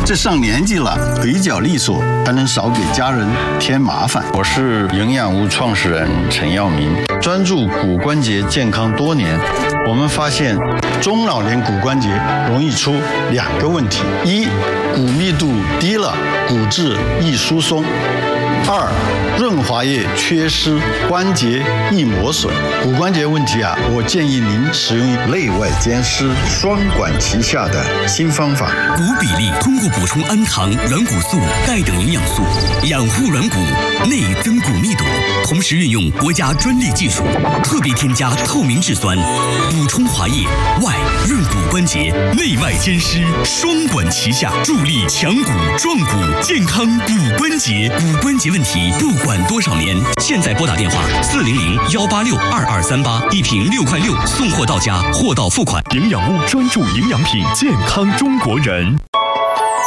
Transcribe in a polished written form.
这上年纪了，腿脚利索，才能少给家人添麻烦。 我是营养屋创始人陈耀明，专注骨关节健康多年。我们发现，中老年骨关节容易出2个问题：一，骨密度低了，骨质易疏松；二，润滑液缺失，关节易磨损。骨关节问题我建议您使用内外兼施、双管齐下的新方法。 骨比例通过补充氨糖、软骨素、钙等营养素，养护软骨，内增骨密度。同时运用国家专利技术，特别添加透明质酸，补充滑液，外润骨关节，内外兼施，双管齐下，助力强骨壮骨，健康骨关节。骨关节问题不管多少年，现在拨打电话400-186-2238，一瓶6块6，送货到家，货到付款。 营养屋专注营养品，健康中国人。